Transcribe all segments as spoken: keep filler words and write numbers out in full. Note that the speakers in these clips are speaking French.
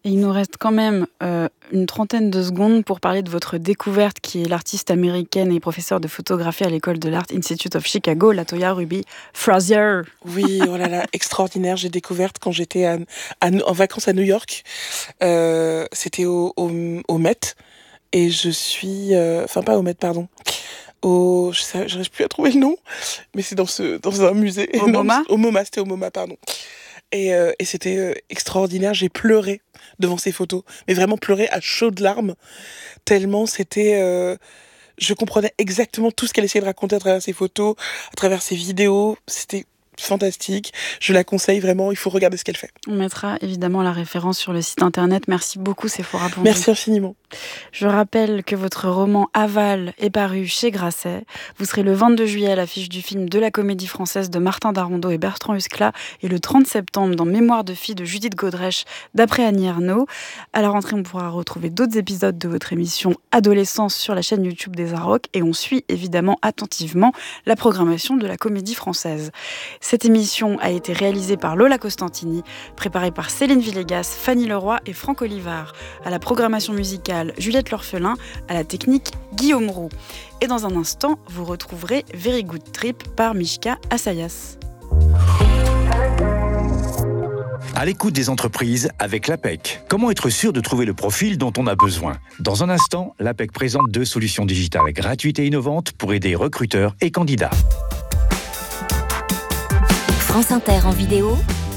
Et il nous reste quand même euh, une trentaine de secondes pour parler de votre découverte, qui est l'artiste américaine et professeure de photographie à l'école de l'Art Institute of Chicago, Latoya Ruby Frazier. Oui, oh là là, extraordinaire. J'ai découverte quand j'étais à, à, en vacances à New York. Euh, c'était au, au, au Met. Et je suis... euh, Enfin, pas au Met, pardon. Au, je sais, j'arrive plus à trouver le nom, mais c'est dans, ce, dans un musée. Au Non, MoMA Au MoMA, c'était au MoMA, pardon. Et, euh, et c'était euh, extraordinaire. J'ai pleuré devant ces photos, mais vraiment pleuré à chaudes larmes, tellement c'était... Euh, je comprenais exactement tout ce qu'elle essayait de raconter à travers ses photos, à travers ses vidéos. C'était fantastique. Je la conseille vraiment. Il faut regarder ce qu'elle fait. On mettra évidemment la référence sur le site internet. Merci beaucoup, Sephora Pondy. Merci infiniment. Je rappelle que votre roman Aval est paru chez Grasset. Vous serez le vingt-deux juillet à l'affiche du film de la Comédie Française de Martin Darrondeau et Bertrand Huskla et le trente septembre dans Mémoire de fille de Judith Godrèche d'après Annie Ernaux. À la rentrée, on pourra retrouver d'autres épisodes de votre émission Adolescence sur la chaîne YouTube des Arocs et on suit évidemment attentivement la programmation de la Comédie Française. Cette émission a été réalisée par Lola Costantini, préparée par Céline Villegas, Fanny Leroy et Franck Olivard. À la programmation musicale, Juliette L'Orphelin, à la technique, Guillaume Roux. Et dans un instant, vous retrouverez Very Good Trip par Mishka Assayas. À l'écoute des entreprises avec l'A P E C. Comment être sûr de trouver le profil dont on a besoin ? Dans un instant, l'A P E C présente deux solutions digitales gratuites et innovantes pour aider recruteurs et candidats. France Inter en vidéo.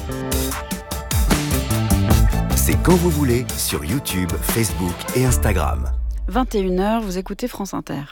C'est quand vous voulez sur YouTube, Facebook et Instagram. vingt et une heures, vous écoutez France Inter.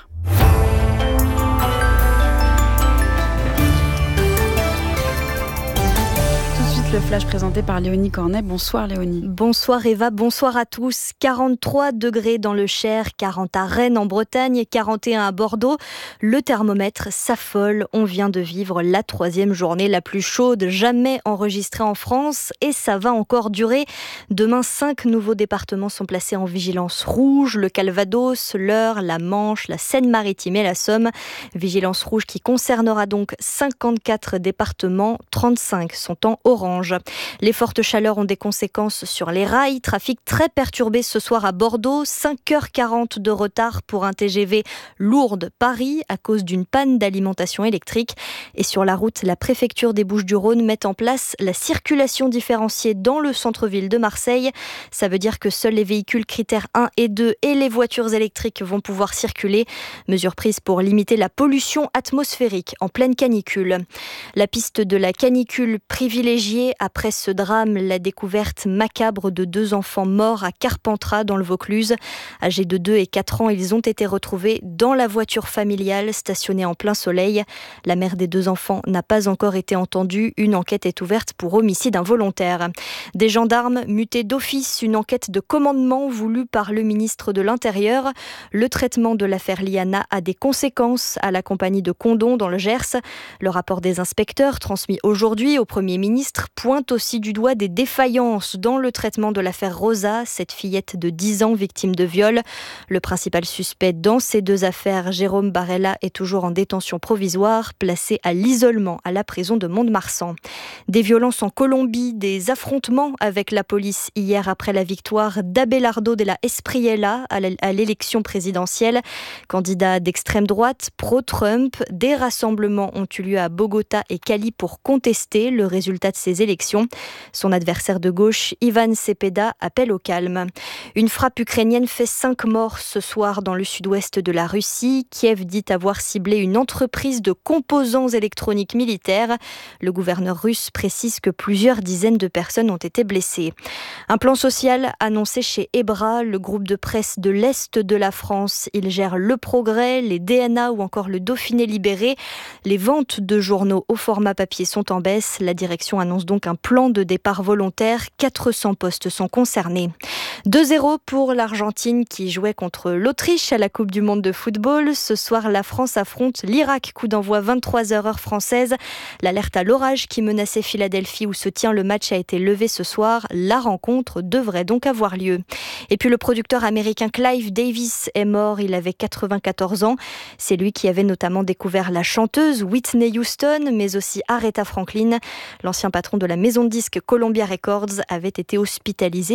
Le flash présenté par Léonie Cornet. Bonsoir Léonie. Bonsoir Eva, bonsoir à tous. quarante-trois degrés dans le Cher, quarante à Rennes en Bretagne, quarante et un à Bordeaux. Le thermomètre s'affole. On vient de vivre la troisième journée la plus chaude jamais enregistrée en France et ça va encore durer. Demain, cinq nouveaux départements sont placés en vigilance rouge. Le Calvados, l'Eure, la Manche, la Seine-Maritime et la Somme. Vigilance rouge qui concernera donc cinquante-quatre départements. trente-cinq sont en orange. Les fortes chaleurs ont des conséquences sur les rails. Trafic très perturbé ce soir à Bordeaux. cinq heures quarante de retard pour un T G V Lourdes-Paris à cause d'une panne d'alimentation électrique. Et sur la route, la préfecture des Bouches-du-Rhône met en place la circulation différenciée dans le centre-ville de Marseille. Ça veut dire que seuls les véhicules critères un et deux et les voitures électriques vont pouvoir circuler. Mesure prise pour limiter la pollution atmosphérique en pleine canicule. La piste de la canicule privilégiée après ce drame, la découverte macabre de deux enfants morts à Carpentras dans le Vaucluse. Âgés de deux et quatre ans, ils ont été retrouvés dans la voiture familiale stationnée en plein soleil. La mère des deux enfants n'a pas encore été entendue. Une enquête est ouverte pour homicide involontaire. Des gendarmes mutés d'office, une enquête de commandement voulue par le ministre de l'Intérieur. Le traitement de l'affaire Liana a des conséquences à la compagnie de Condom dans le Gers. Le rapport des inspecteurs transmis aujourd'hui au Premier ministre pointe aussi du doigt des défaillances dans le traitement de l'affaire Rosa, cette fillette de dix ans victime de viol. Le principal suspect dans ces deux affaires, Jérôme Barella, est toujours en détention provisoire, placé à l'isolement à la prison de Mont-de-Marsan. Des violences en Colombie, des affrontements avec la police hier après la victoire d'Abelardo de la Espriella à l'élection présidentielle. Candidat d'extrême droite, pro-Trump, des rassemblements ont eu lieu à Bogota et Cali pour contester le résultat de ces élections. Son adversaire de gauche, Ivan Cepeda, appelle au calme. Une frappe ukrainienne fait cinq morts ce soir dans le sud-ouest de la Russie. Kiev dit avoir ciblé une entreprise de composants électroniques militaires. Le gouverneur russe précise que plusieurs dizaines de personnes ont été blessées. Un plan social annoncé chez Ebra, le groupe de presse de l'Est de la France. Il gère Le Progrès, les D N A ou encore le Dauphiné libéré. Les ventes de journaux au format papier sont en baisse. La direction annonce donc un plan de départ volontaire. quatre cents postes sont concernés. deux zéro pour l'Argentine qui jouait contre l'Autriche à la Coupe du Monde de football. Ce soir, la France affronte l'Irak. Coup d'envoi vingt-trois heures heure française. L'alerte à l'orage qui menaçait Philadelphie où se tient le match a été levée ce soir. La rencontre devrait donc avoir lieu. Et puis le producteur américain Clive Davis est mort. Il avait quatre-vingt-quatorze ans. C'est lui qui avait notamment découvert la chanteuse Whitney Houston, mais aussi Aretha Franklin. L'ancien patron de la maison de disques Columbia Records avait été hospitalisé